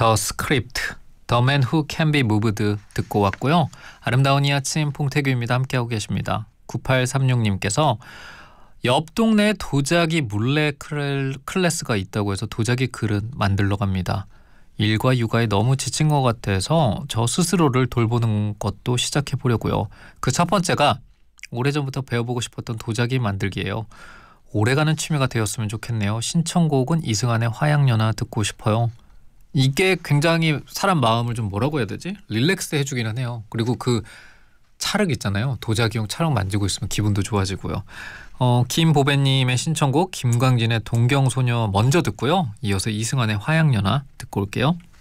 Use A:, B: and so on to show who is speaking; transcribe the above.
A: 더 스크립트, The Man Who Can Be Moved 듣고 왔고요. 아름다운 이 아침 봉태규입니다. 함께하고 계십니다. 9836님께서 옆 동네에 도자기 물레 클래스가 있다고 해서 도자기 그릇 만들러 갑니다. 일과 육아에 너무 지친 것 같아서 저 스스로를 돌보는 것도 시작해 보려고요. 그 첫 번째가 오래전부터 배워보고 싶었던 도자기 만들기예요. 오래가는 취미가 되었으면 좋겠네요. 신청곡은 이승환의 화양연화 듣고 싶어요. 이게 굉장히 사람 마음을 좀 뭐라고 해야 되지? 릴렉스 해주기는 해요. 그리고 그 찰흙 있잖아요. 도자기용 찰흙 만지고 있으면 기분도 좋아지고요. 김보배님의 신청곡 김광진의 동경소녀 먼저 듣고요. 이어서 이승환의 화양연화 듣고 올게요.